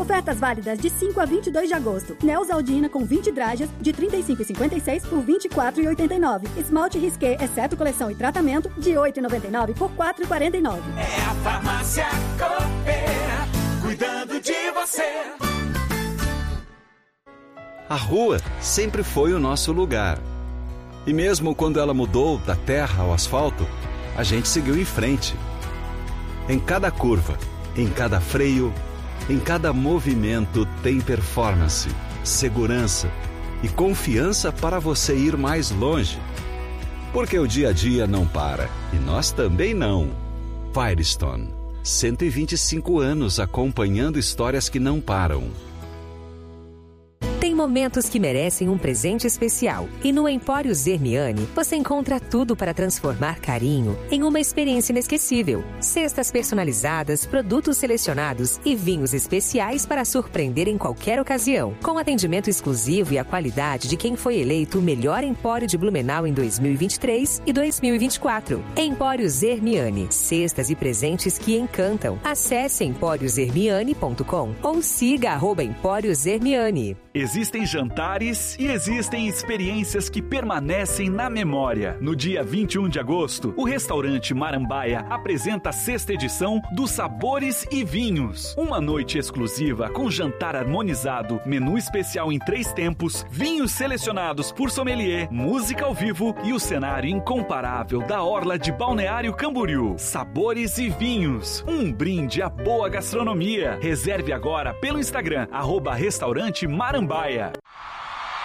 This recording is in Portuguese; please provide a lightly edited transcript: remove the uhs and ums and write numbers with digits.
Ofertas válidas de 5 a 22 de agosto. Neosaldina com 20 dragas de R$ 35,56 por R$ 24,89. Esmalte Risqué, exceto coleção e tratamento, de R$ 8,99 por R$ 4,49. É a Farmácia Cooper, cuidando de você. A rua sempre foi o nosso lugar. E mesmo quando ela mudou da terra ao asfalto, a gente seguiu em frente. Em cada curva, em cada freio, em cada movimento tem performance, segurança e confiança para você ir mais longe. Porque o dia a dia não para, e nós também não. Firestone, 125 anos acompanhando histórias que não param. Tem momentos que merecem um presente especial. E no Empório Zermiani, você encontra tudo para transformar carinho em uma experiência inesquecível. Cestas personalizadas, produtos selecionados e vinhos especiais para surpreender em qualquer ocasião. Com atendimento exclusivo e a qualidade de quem foi eleito o melhor empório de Blumenau em 2023 e 2024. Empório Zermiani. Cestas e presentes que encantam. Acesse emporiozermiani.com ou siga @Empório Zermiani. Existem jantares e existem experiências que permanecem na memória. No dia 21 de agosto, o restaurante Marambaia apresenta a 6ª edição dos Sabores e Vinhos. Uma noite exclusiva com jantar harmonizado, menu especial em 3 tempos, vinhos selecionados por sommelier, música ao vivo e o cenário incomparável da orla de Balneário Camboriú. Sabores e Vinhos, um brinde à boa gastronomia. Reserve agora pelo Instagram, @restaurante Marambaia.